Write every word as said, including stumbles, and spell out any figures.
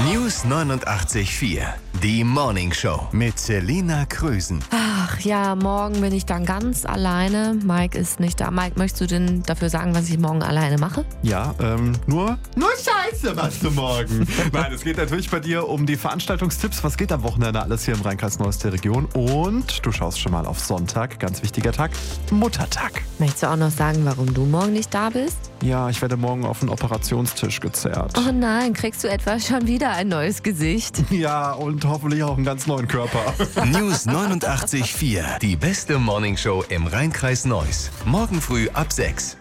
News neunundachtzig Komma vier. Die Morning Show mit Selina Krösen. Ach ja, morgen bin ich dann ganz alleine. Mike ist nicht da. Mike, möchtest du denn dafür sagen, was ich morgen alleine mache? Ja, ähm, nur, nur Scheiße machst du morgen. Nein, es geht natürlich bei dir um die Veranstaltungstipps. Was geht am Wochenende alles hier im Rhein-Kreis Neuss der Region? Und du schaust schon mal auf Sonntag, ganz wichtiger Tag, Muttertag. Möchtest du auch noch sagen, warum du morgen nicht da bist? Ja, ich werde morgen auf den Operationstisch gezerrt. Oh nein, kriegst du etwa schon wieder ein neues Gesicht? Ja, und hoffentlich auch einen ganz neuen Körper. News neunundachtzig Komma vier. Die beste Morning Show im Rhein-Kreis Neuss. Morgen früh ab sechs.